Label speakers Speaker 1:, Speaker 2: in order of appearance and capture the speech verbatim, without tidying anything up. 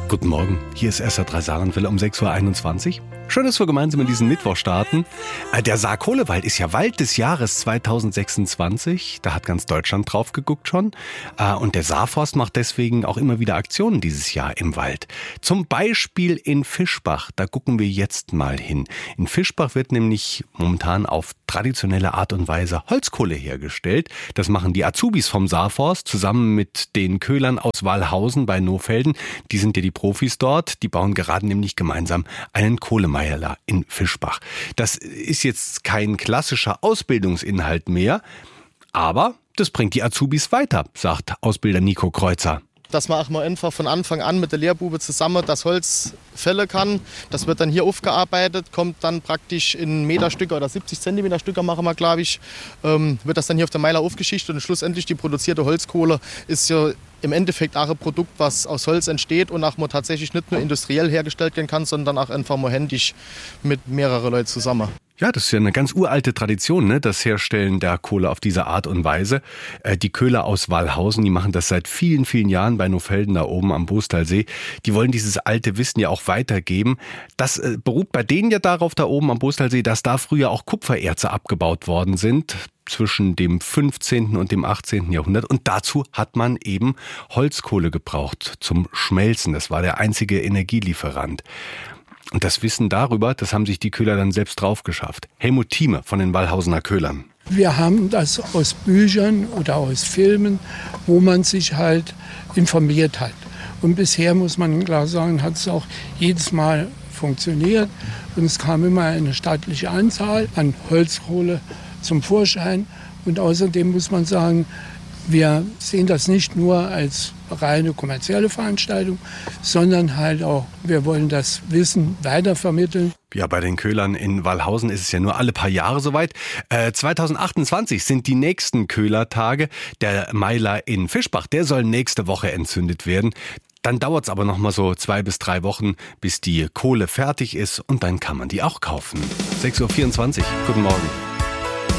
Speaker 1: Guten Morgen, hier ist S R drei Saarlandwelle um sechs Uhr einundzwanzig. Schön, dass wir gemeinsam in diesen Mittwoch starten. Der Saar-Kohlewald ist ja Wald des Jahres zweitausendsechsundzwanzig. Da hat ganz Deutschland drauf geguckt schon. Und der Saarforst macht deswegen auch immer wieder Aktionen dieses Jahr im Wald. Zum Beispiel in Fischbach. Da gucken wir jetzt mal hin. In Fischbach wird nämlich momentan auf traditionelle Art und Weise Holzkohle hergestellt. Das machen die Azubis vom Saarforst zusammen mit den Köhlern aus Wallhausen bei Nohfelden. Die sind ja die Profis dort. Die bauen gerade nämlich gemeinsam einen Kohlemeierler in Fischbach. Das ist jetzt kein klassischer Ausbildungsinhalt mehr, aber das bringt die Azubis weiter, sagt Ausbilder Nico Kreuzer.
Speaker 2: Dass man auch mal einfach von Anfang an mit der Lehrbube zusammen das Holz fällen kann. Das wird dann hier aufgearbeitet, kommt dann praktisch in Meterstücke oder siebzig Zentimeter Stücke machen wir, glaube ich, ähm, wird das dann hier auf der Meiler aufgeschichtet und schlussendlich die produzierte Holzkohle ist ja im Endeffekt auch ein Produkt, was aus Holz entsteht und auch mal tatsächlich nicht nur industriell hergestellt werden kann, sondern auch einfach mal händisch mit mehreren Leuten zusammen.
Speaker 1: Ja, das ist ja eine ganz uralte Tradition, ne? Das Herstellen der Kohle auf diese Art und Weise. Äh, die Köhler aus Wallhausen, die machen das seit vielen, vielen Jahren bei Nohfelden da oben am Boostalsee. Die wollen dieses alte Wissen ja auch weitergeben. Das äh, beruht bei denen ja darauf da oben am Boostalsee, dass da früher auch Kupfererze abgebaut worden sind zwischen dem fünfzehnten und dem achtzehnten Jahrhundert. Und dazu hat man eben Holzkohle gebraucht zum Schmelzen. Das war der einzige Energielieferant. Und das Wissen darüber, das haben sich die Köhler dann selbst drauf geschafft. Helmut Thieme von den Wallhausener Köhlern.
Speaker 3: Wir haben das aus Büchern oder aus Filmen, wo man sich halt informiert hat. Und bisher, muss man klar sagen, hat es auch jedes Mal funktioniert. Und es kam immer eine stattliche Anzahl an Holzkohle zum Vorschein. Und außerdem muss man sagen, wir sehen das nicht nur als reine kommerzielle Veranstaltung, sondern halt auch, wir wollen das Wissen weitervermitteln.
Speaker 1: Ja, bei den Köhlern in Wallhausen ist es ja nur alle paar Jahre soweit. Äh, zweitausendachtundzwanzig sind die nächsten Köhlertage. Der Meiler in Fischbach, der soll nächste Woche entzündet werden. Dann dauert es aber noch mal so zwei bis drei Wochen, bis die Kohle fertig ist und dann kann man die auch kaufen. sechs Uhr vierundzwanzig, guten Morgen.